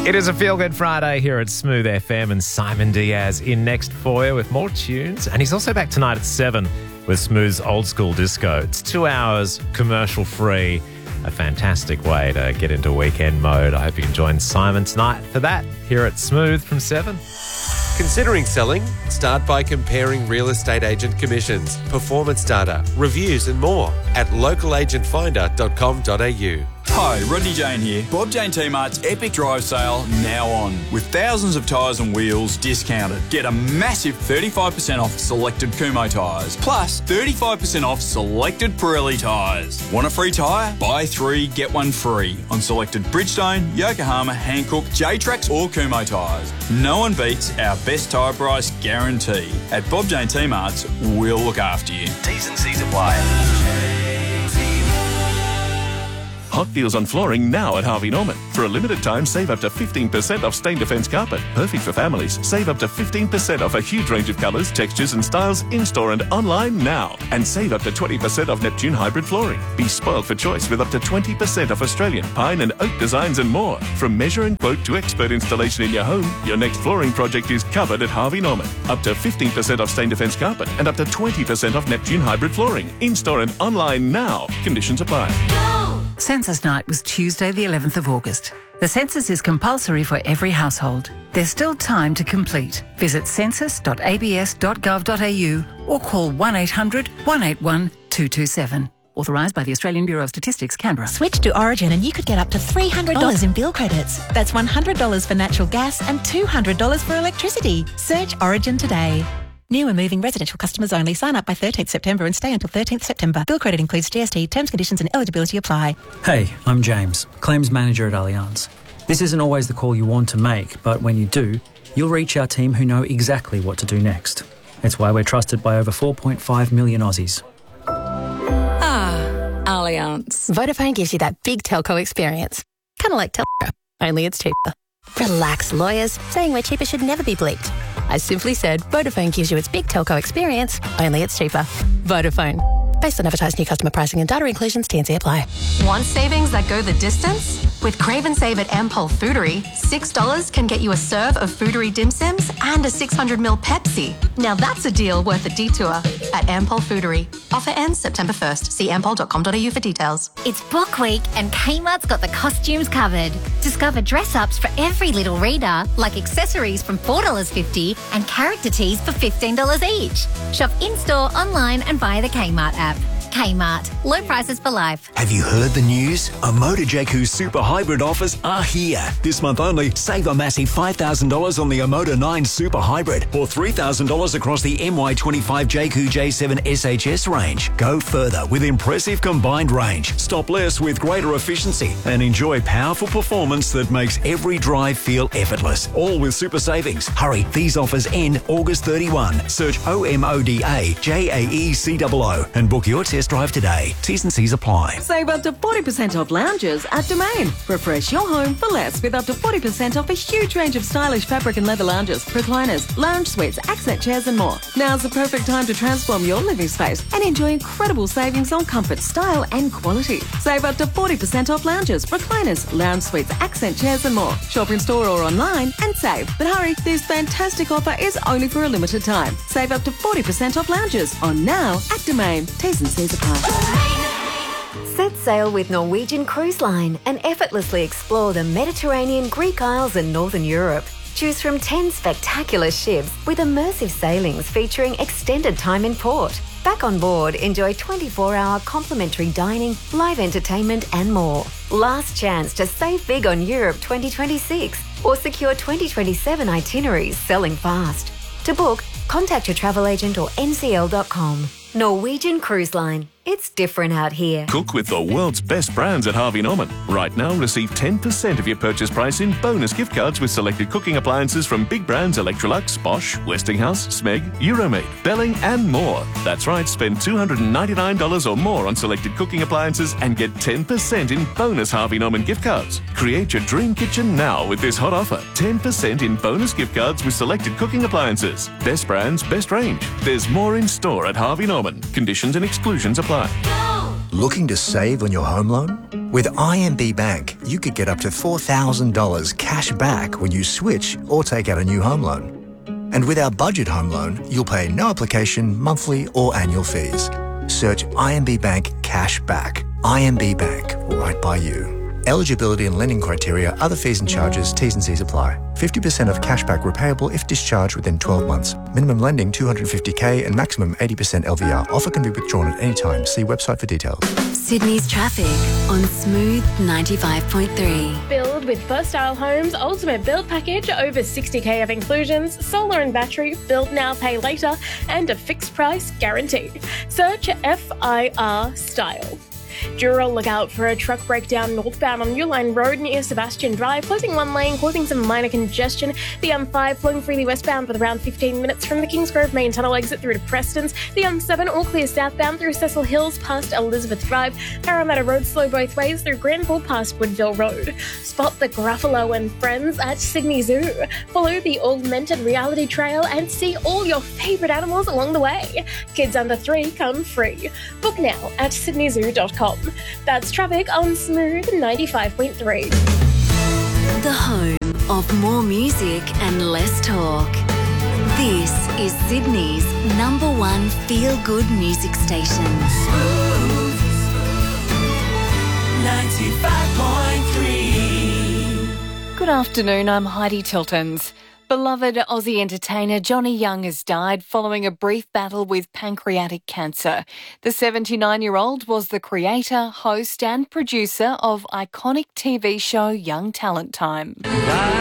It is a feel-good Friday here at Smooth FM, and Simon Diaz in next for you with more tunes. And he's also back tonight at 7 with Smooth's Old School Disco. It's 2 hours commercial-free, a fantastic way to get into weekend mode. I hope you can join Simon tonight for that here at Smooth from 7. Considering selling? Start by comparing real estate agent commissions, performance data, reviews and more at localagentfinder.com.au. Hi, Rodney Jane here. Bob Jane T-Mart's Epic Drive Sale now on. With thousands of tyres and wheels discounted. Get a massive 35% off selected Kumho tyres. Plus 35% off selected Pirelli tyres. Want a free tyre? Buy 3, get 1 free on selected Bridgestone, Yokohama, Hankook, J-Trax or Kumho tyres. No one beats our best tyre price guarantee. At Bob Jane T-Mart's, we'll look after you. T's and C's apply. Hot deals on flooring now at Harvey Norman. For a limited time, save up to 15% off stain defence carpet. Perfect for families. Save up to 15% off a huge range of colours, textures and styles in-store and online now. And save up to 20% off Neptune hybrid flooring. Be spoiled for choice with up to 20% off Australian pine and oak designs and more. From measure and quote to expert installation in your home, your next flooring project is covered at Harvey Norman. Up to 15% off stain defence carpet and up to 20% off Neptune hybrid flooring. In-store and online now. Conditions apply. Census night was Tuesday the 11th of August. The census is compulsory for every household. There's still time to complete. Visit census.abs.gov.au or call 1800 181 227. Authorised by the Australian Bureau of Statistics, Canberra. Switch to Origin and you could get up to $300 in bill credits. That's $100 for natural gas and $200 for electricity. Search Origin today. New and moving residential customers only. Sign up by 13th September and stay until 13th September. Bill credit includes GST. Terms, conditions and eligibility apply. Hey, I'm James, Claims Manager at Allianz. This isn't always the call you want to make, but when you do, you'll reach our team who know exactly what to do next. It's why we're trusted by over 4.5 million Aussies. Allianz. Vodafone gives you that big telco experience. Kind of like Telco, only it's cheaper. Relax, lawyers. Saying we're cheaper should never be bleeped. I simply said Vodafone gives you its big telco experience, only it's cheaper. Vodafone. Based on advertised new customer pricing and data inclusions, T&C apply. Want savings that go the distance? With Crave and Save at Ampol Foodery, $6 can get you a serve of Foodery dim sims and a 600ml Pepsi. Now that's a deal worth a detour at Ampol Foodery. Offer ends September 1st. See ampol.com.au for details. It's Book Week and Kmart's got the costumes covered. Discover dress-ups for every little reader, like accessories from $4.50 and character tees for $15 each. Shop in-store, online and via the Kmart app. Kmart. Low prices for life. Have you heard the news? Omoda JQ Super Hybrid offers are here. This month only, save a massive $5,000 on the Omoda 9 Super Hybrid or $3,000 across the MY25 JQ J7 SHS range. Go further with impressive combined range, stop less with greater efficiency and enjoy powerful performance that makes every drive feel effortless. All with super savings. Hurry, these offers end August 31. Search OMODA JAECOO and book your test drive today. T's and C's apply. Save up to 40% off lounges at Domain. Refresh your home for less with up to 40% off a huge range of stylish fabric and leather lounges, recliners, lounge suites, accent chairs and more. Now's the perfect time to transform your living space and enjoy incredible savings on comfort, style and quality. Save up to 40% off lounges, recliners, lounge suites, accent chairs and more. Shop in store or online and save. But hurry, this fantastic offer is only for a limited time. Save up to 40% off lounges on now at Domain. T's and C's apply. Set sail with Norwegian Cruise Line and effortlessly explore the Mediterranean, Greek Isles and Northern Europe. Choose from 10 spectacular ships with immersive sailings featuring extended time in port. Back on board, enjoy 24-hour complimentary dining, live entertainment and more. Last chance to save big on Europe 2026 or secure 2027 itineraries selling fast. To book, contact your travel agent or ncl.com. Norwegian Cruise Line. It's different out here. Cook with the world's best brands at Harvey Norman. Right now, receive 10% of your purchase price in bonus gift cards with selected cooking appliances from big brands Electrolux, Bosch, Westinghouse, Smeg, Euromade, Belling and more. That's right, spend $299 or more on selected cooking appliances and get 10% in bonus Harvey Norman gift cards. Create your dream kitchen now with this hot offer. 10% in bonus gift cards with selected cooking appliances. Best brands, best range. There's more in store at Harvey Norman. Conditions and exclusions apply. Looking to save on your home loan? With IMB Bank, you could get up to $4,000 cash back when you switch or take out a new home loan. And with our budget home loan, you'll pay no application, monthly or annual fees. Search IMB Bank Cash Back. IMB Bank, right by you. Eligibility and lending criteria, other fees and charges, T's and C's apply. 50% of cashback repayable if discharged within 12 months. Minimum lending $250K and maximum 80% LVR. Offer can be withdrawn at any time. See website for details. Sydney's traffic on Smooth 95.3. Build with First Style Homes Ultimate Build Package, over 60K of inclusions, solar and battery, build now, pay later, and a fixed price guarantee. Search FIR Style. Dural, look out for a truck breakdown northbound on Uline Road near Sebastian Drive, closing one lane, causing some minor congestion. The M5 flowing freely westbound with around 15 minutes from the Kingsgrove main tunnel exit through to Preston's. The M7 all clear southbound through Cecil Hills past Elizabeth Drive. Parramatta Road slow both ways through Granville past Woodville Road. Spot the Gruffalo and friends at Sydney Zoo. Follow the augmented reality trail and see all your favourite animals along the way. Kids under 3 come free. Book now at sydneyzoo.com. That's traffic on Smooth 95.3. The home of more music and less talk. This is Sydney's #1 feel-good music station. Smooth 95.3. Good afternoon, I'm Heidi Tiltons. Beloved Aussie entertainer Johnny Young has died following a brief battle with pancreatic cancer. The 79-year-old was the creator, host and producer of iconic TV show Young Talent Time.